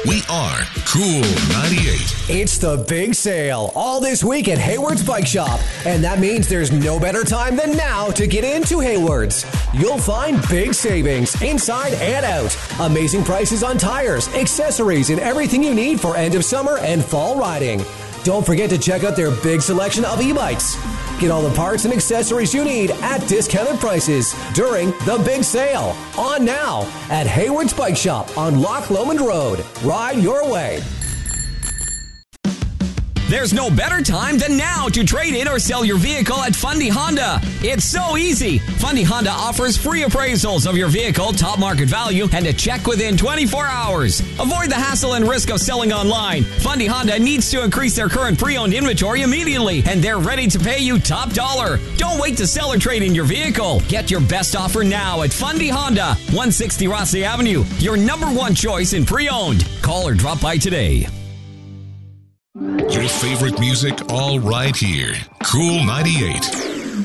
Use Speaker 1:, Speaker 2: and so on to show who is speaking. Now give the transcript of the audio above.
Speaker 1: We are Cool 98.
Speaker 2: It's the big sale all this week at Hayward's Bike Shop, and that means there's no better time than now to get into Hayward's. You'll find big savings inside and out. Amazing prices on tires, accessories, and everything you need for end of summer and fall riding. Don't forget to check out their big selection of e-bikes. Get all the parts and accessories you need at discounted prices during the big sale. On now at Hayward's Bike Shop on Loch Lomond Road. Ride your way.
Speaker 3: There's no better time than now to trade in or sell your vehicle at Fundy Honda. It's so easy. Fundy Honda offers free appraisals of your vehicle, top market value, and a check within 24 hours. Avoid the hassle and risk of selling online. Fundy Honda needs to increase their current pre-owned inventory immediately, and they're ready to pay you top dollar. Don't wait to sell or trade in your vehicle. Get your best offer now at Fundy Honda, 160 Rossley Avenue, your number one choice in pre-owned. Call or drop by today.
Speaker 1: Your favorite music all right here. Cool 98.